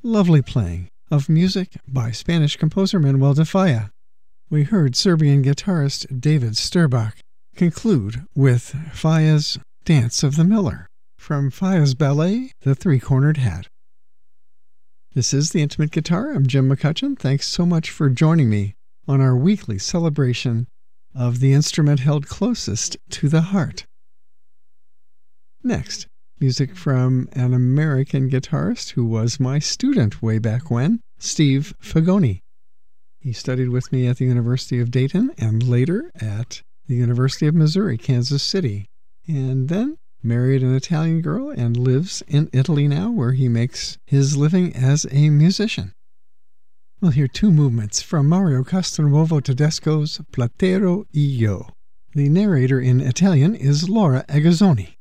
lovely playing of music by Spanish composer Manuel de Falla. We heard Serbian guitarist David Sturbach conclude with Falla's Dance of the Miller from Falla's ballet, The Three-Cornered Hat. This is The Intimate Guitar. I'm Jim McCutcheon. Thanks so much for joining me on our weekly celebration of the instrument held closest to the heart. Next, music from an American guitarist who was my student way back when, Steve Fagoni. He studied with me at the University of Dayton and later at the University of Missouri, Kansas City, and then married an Italian girl and lives in Italy now, where he makes his living as a musician. We'll hear two movements from Mario Castronuovo Tedesco's Platero e Io. The narrator in Italian is Laura Agazzoni.